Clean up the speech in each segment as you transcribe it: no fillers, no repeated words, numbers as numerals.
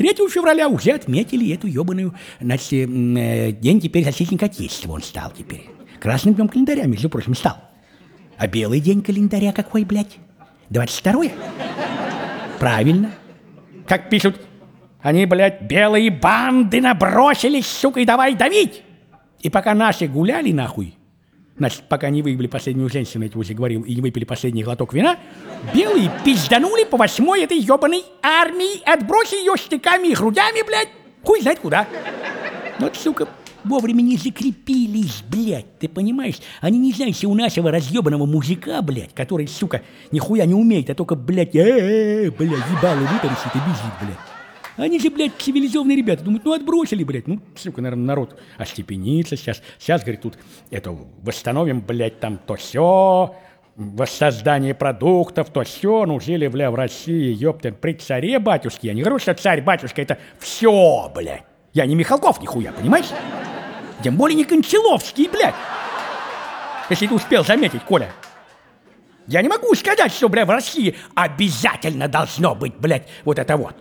3 февраля уже отметили эту ебаную, значит, день теперь защитника Отечества он стал теперь. Красным днем календаря, между прочим, стал. А белый день календаря какой, блядь? 22-е? Правильно. Как пишут, они, блядь, белые банды набросились, сука, и давай давить. И пока наши гуляли, нахуй, значит, пока не выебли последнюю женщину, я тебе уже говорил, и не выпили последний глоток вина, белые пизданули по 8-й этой ебаной армии, отбросили ее штыками и грудями, блядь, хуй знает куда. Вот, сука, вовремя не закрепились, блядь, ты понимаешь? Они не знают, что у нашего разъебанного мужика, блядь, который, сука, нихуя не умеет, а только, блядь, блядь, ебало вытаращит и бежит, блядь. Они же, блядь, цивилизованные ребята. Думают, ну отбросили, блядь. Ну, сука, наверное, народ остепенится сейчас. Сейчас, говорит, тут это восстановим, блядь, там то все, воссоздание продуктов, то все. Ну, жили, бля, в России, ёпта, при царе батюшке. Я не говорю, что царь-батюшка это все, блядь. Я не Михалков нихуя, понимаешь? Тем более не Кончаловский, блядь. Если ты успел заметить, Коля. Я не могу сказать, что, бля, в России обязательно должно быть, блядь, вот это вот.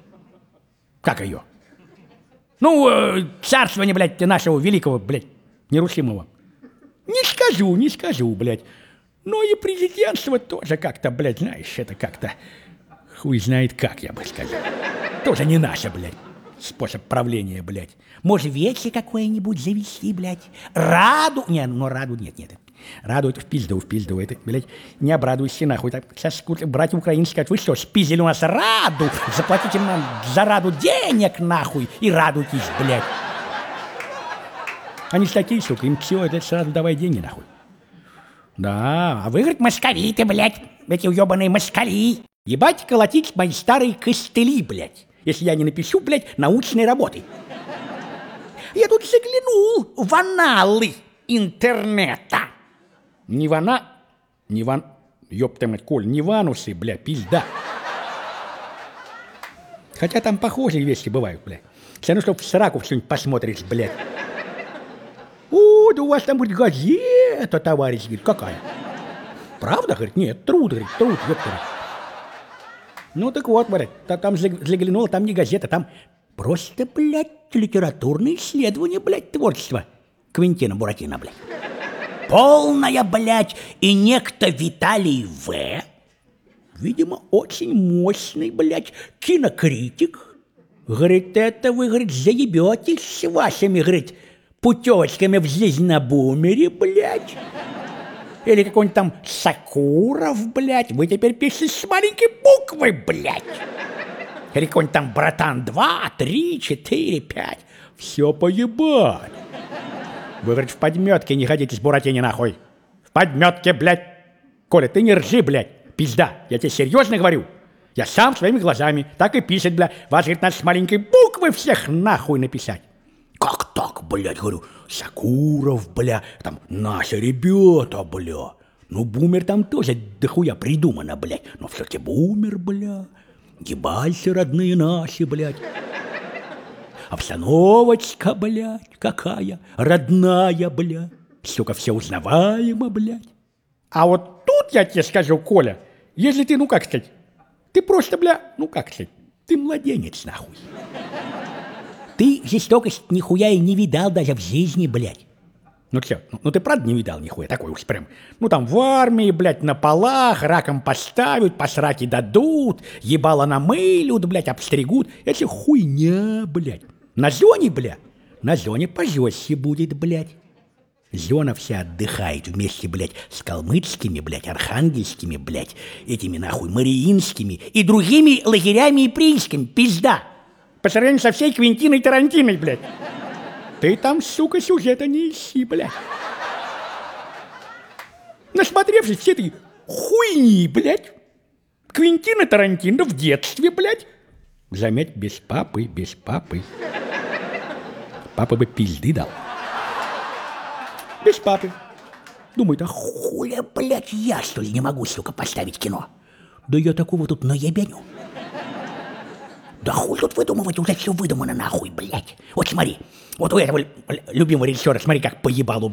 Как ее? Ну, царствование, блядь, нашего великого, блядь, нерушимого. Не скажу, блядь. Но и президентство тоже как-то, блядь, знаешь, это как-то хуй знает как, я бы сказал. Тоже не наше, блядь, способ правления, блядь. Может, вече какое-нибудь завести, блядь? Раду? Не, ну раду нет. Раду это в пизду, это, блядь, не обрадуйся нахуй. Так, сейчас братья украинцы скажут, вы что, спиздили у нас раду? Заплатите нам за раду денег нахуй и радуйтесь, блядь. Они ж такие, сука, им все, это сразу давай деньги нахуй. Да, а вы, говорит, москали-то, блядь, эти уебаные москали. Ебать колотить мои старые костыли, блядь, если я не напишу, блядь, научной работы. Я тут заглянул в аналы интернета. Не ёпта мать, Коль, не ванусы, бля, пизда. Хотя там похожие вещи бывают, бля. Все равно, что в сраку что-нибудь посмотришь, блядь. О, да у вас там, говорит, газета, товарищ, говорит, какая? Правда, говорит, нет, труд, ёпта. Ну, так вот, блядь, там заглянул, там не газета, там просто, блядь, литературное исследование, блядь, творчества Квентина Буратино, блядь. Полная, блядь, и некто Виталий В., видимо, очень мощный, блядь, кинокритик. Говорит, это вы, говорит, заебетесь с вашими, говорит, путевочками в жизнь на бумере, блядь. Или какой-нибудь там Сакуров, блядь, вы теперь пишете с маленькой буквы, блядь. Или какой-нибудь там Братан 2, 3, 4, 5. Все поебать. Вы, говорит, в подметке не ходите с Буратино нахуй. В подметке, блядь. Коля, ты не ржи, блядь, пизда. Я тебе серьезно говорю. Я сам своими глазами так и пишет, блядь. Вас, говорит, надо с маленькой буквы всех нахуй написать. Как так, блядь, говорю, Сакуров, бля, там наши ребята, бля. Ну, бумер там тоже дохуя придумано, блядь. Но все-таки бумер, бля. Ебальцы родные наши, блядь. Обстановочка, блядь, какая родная, блядь. Сука, все узнаваемо, блядь. А вот тут я тебе скажу, Коля, если ты, ну как сказать, ты просто, бля, ну как сказать, ты младенец, нахуй. Ты жестокость нихуя и не видал даже в жизни, блядь. Ну что, ну ты правда не видал нихуя, такой уж прям. Ну там в армии, блядь, на полах, раком поставят, по сраке дадут, ебало намылют, блядь, обстригут. Это хуйня, блядь. На зоне, бля, на зоне пожестче будет, блядь. Зона вся отдыхает вместе, блядь, с калмыцкими, блядь, архангельскими, блядь, этими нахуй мариинскими и другими лагерями и приисками, пизда. По сравнению со всей Квентиной Тарантиной, блядь. Ты там, сука, сюжета не ищи, блядь. Насмотревшись все этой хуйни, блядь. Квентина Тарантино в детстве, блядь. Заметь, без папы. Папа бы пизды дал. Без папы. Думает, а хуля, блядь, я, что ли, не могу, сука, поставить кино? Да я такого тут наебеню. Да хуй тут выдумывать, уже все выдумано нахуй, блядь. Вот смотри, вот у этого любимого режиссера, смотри, как поебалу,